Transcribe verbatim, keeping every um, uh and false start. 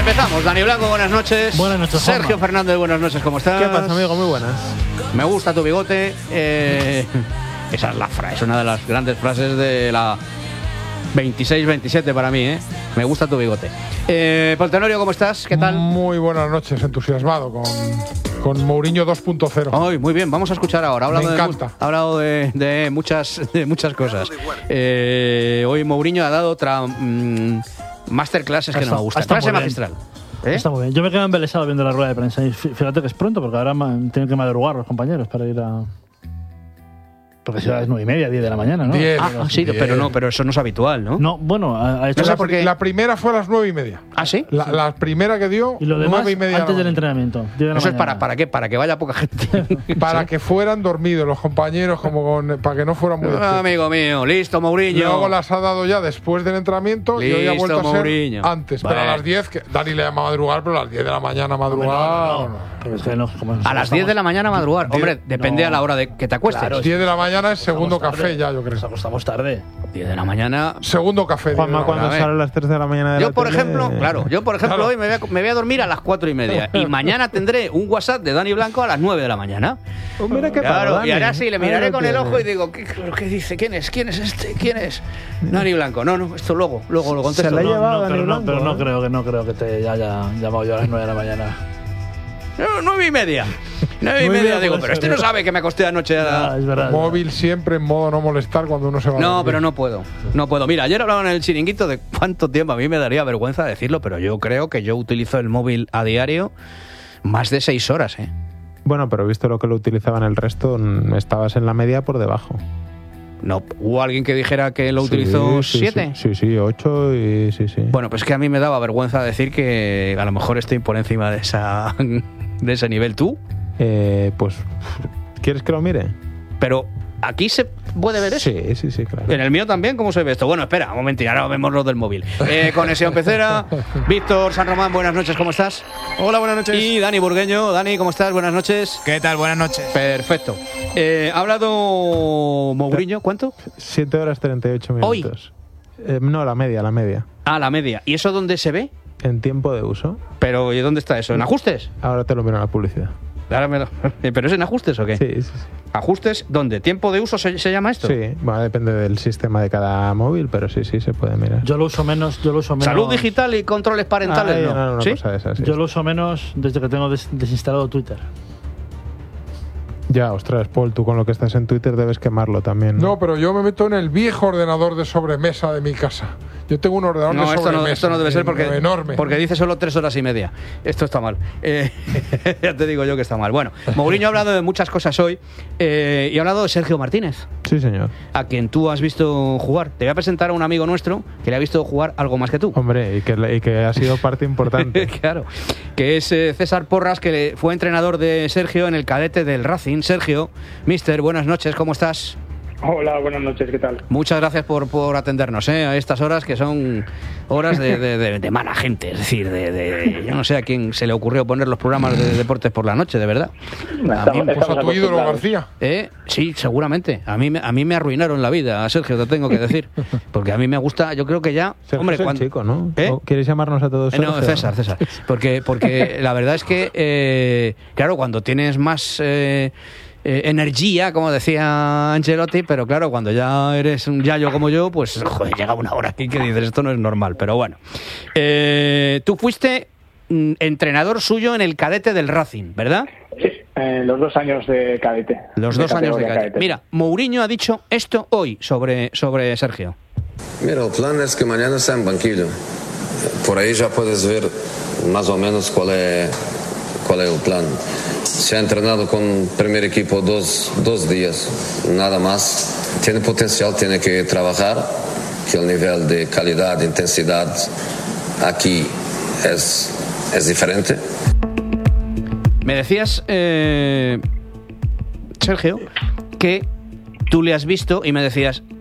Empezamos. Dani Blanco, buenas noches. Buenas noches, Sergio Juanma. Fernández, buenas noches, ¿cómo estás? ¿Qué pasa, amigo? Muy buenas. Me gusta tu bigote. Eh, esa es la frase, es una de las grandes frases de la veintiséis veintisiete para mí, ¿eh? Me gusta tu bigote. Eh, Paul Tenorio, ¿cómo estás? ¿Qué tal? Muy buenas noches, entusiasmado con, con Mourinho dos punto cero. Ay, muy bien, vamos a escuchar ahora. Ha hablado Me de, encanta. ha hablado de, de muchas, de muchas cosas. Eh, hoy Mourinho ha dado otra mmm, masterclass, es que no me gusta. Clase magistral. ¿Eh? Está muy bien. Yo me quedo embelesado viendo la rueda de prensa. Y fíjate que es pronto, porque ahora tienen que madrugar los compañeros para ir a. Porque será las nueve y media, diez de la mañana, ¿no? Diez. Ah, ah, sí, Diez. pero no, pero eso no es habitual, ¿no? No, bueno, ha ha hecho. No sé la- por qué. La primera fue a las nueve y media. ¿Ah, sí? La, la primera que dio, Y lo demás nueve y media. antes de del la entrenamiento. diez de la Eso es mañana. para, ¿para qué? Para que vaya poca gente. mañana. Para que fueran dormidos los compañeros, como con- para que no fueran muy Ah, despiertos. amigo mío, listo, Mourinho. Luego las ha dado ya después del entrenamiento y hoy ha Listo, vuelto a ser Mourinho. antes. Pero Vale. a las diez, que Dani le llama a madrugar, pero a las diez de la mañana madrugar. No, no, no. pero es que no, como A las estamos- diez de la mañana madrugar. Hombre, depende no. a la hora de que te acuestes. Claro, diez de la mañana es Estamos segundo tarde. café ya, yo creo. Nos acostamos tarde. diez de la mañana. Segundo café. diez de Juanma, la cuando a ver. sale a las tres de la mañana de Yo, la por tele- ejemplo, claro, yo, por ejemplo, Claro. hoy me voy, a, me voy a dormir a las cuatro y media. Y mañana tendré un WhatsApp de Dani Blanco a las nueve de la mañana. Oh, mira qué Claro, pavo, y ahora Dani. sí, le Ahí miraré lo con el tienes. ojo y digo, ¿qué, qué dice? ¿Quién es? ¿Quién es este? ¿Quién es? Dani Blanco. No, no, esto luego, luego lo contesto. Se la ha No, llevado no, Dani pero, no, Blanco, pero no ¿eh? creo que no creo que te haya llamado yo a las nueve de la mañana. no, nueve y media. Nueve y Nueve media, puede digo, ser, pero este ¿eh? no sabe que me acosté anoche a la... Ah, es verdad. Móvil siempre en modo no molestar cuando uno se va a No, dormir. pero no puedo. No puedo. Mira, ayer hablaban en el chiringuito de cuánto tiempo. A mí me daría vergüenza decirlo, pero yo creo que yo utilizo el móvil a diario más de seis horas, ¿eh? Bueno, pero visto lo que lo utilizaban el resto, mm, estabas en la media por debajo. No, hubo alguien que dijera que lo Sí, utilizó sí, siete. Sí, sí, sí, ocho y sí, sí. Bueno, pues que a mí me daba vergüenza decir que a lo mejor estoy por encima de esa de ese nivel. ¿Tú? Eh, pues, ¿quieres que lo mire? Pero aquí se puede ver eso. Sí, sí, sí, claro. En el mío también, ¿cómo se ve esto? Bueno, espera, un momentito, ahora vemos lo del móvil. Eh, Conexión Pecera, Víctor San Román, buenas noches, ¿cómo estás? Hola, buenas noches. Y Dani Burgueño, Dani, ¿cómo estás? Buenas noches. ¿Qué tal? Buenas noches. Perfecto. Eh, ha hablado Mourinho, ¿cuánto? siete horas treinta y ocho Hoy. minutos. Eh, no, la media, la media. Ah, la media. ¿Y eso dónde se ve? En tiempo de uso. Pero ¿y dónde está eso? ¿En ajustes? Ahora te lo miro en la publicidad. Ahora me lo- ¿Pero es en ajustes o qué? Sí, sí, sí. ¿Ajustes? ¿Dónde? ¿Tiempo de uso se, se llama esto? Sí, bueno, depende del sistema de cada móvil, pero sí, sí, se puede mirar. Yo lo uso menos, yo lo uso menos. Salud digital y controles parentales, Ah, ¿no? no, una ¿Sí? cosa de esas, sí. Yo lo uso menos desde que tengo des- desinstalado Twitter. Ya, ostras, Paul, tú con lo que estás en Twitter debes quemarlo también. No, pero yo me meto en el viejo ordenador de sobremesa de mi casa. Yo tengo un ordenador No, de esto sobremesa. no, esto no debe ser porque, enorme. porque dice solo tres horas y media. Esto está mal. Eh, ya te digo yo que está mal. Bueno, Mourinho ha hablado de muchas cosas hoy eh, y ha hablado de Sergio Martínez, Sí, señor. a quien tú has visto jugar. Te voy a presentar a un amigo nuestro que le ha visto jugar algo más que tú. Hombre, y que, y que ha sido parte importante. Claro, que es eh, César Porras, que le- fue entrenador de Sergio en el cadete del Racing. Sergio, mister, buenas noches, ¿cómo estás? Hola, buenas noches, ¿qué tal? Muchas gracias por, por atendernos ¿eh? a estas horas que son horas de, de, de, de mala gente, es decir, de, de yo no sé a quién se le ocurrió poner los programas de deportes por la noche, de verdad. A mí, Pues a tu ídolo García. ¿Eh? Sí, seguramente. A mí, me- a mí me arruinaron la vida, a Sergio, te tengo que decir. Porque a mí me gusta, yo creo que ya... Sergio hombre, es el cuando- chico, ¿no? ¿Eh? ¿O ¿Quieres llamarnos a todos Eh, No, Sergio? César, César. Porque, porque la verdad es que, eh, claro, cuando tienes más eh, eh, energía, como decía Ancelotti, pero claro, cuando ya eres un yayo como yo, pues joder, llega una hora aquí que dices, esto no es normal, pero bueno. Eh, tú fuiste mm, entrenador suyo en el cadete del Racing, ¿verdad? Sí, eh, los dos años de cadete. Los dos años de categoría cadete. Mira, Mourinho ha dicho esto hoy sobre, sobre Sergio. Mira, el plan es que mañana sea en banquillo. Por ahí ya puedes ver más o menos cuál es, cuál es el plan. Se ha entrenado con primer equipo dos, dos días, nada más. Tiene potencial, tiene que trabajar, que el nivel de calidad, de intensidad aquí es, es diferente. Me decías, eh, Sergio, que tú le has visto y me decías,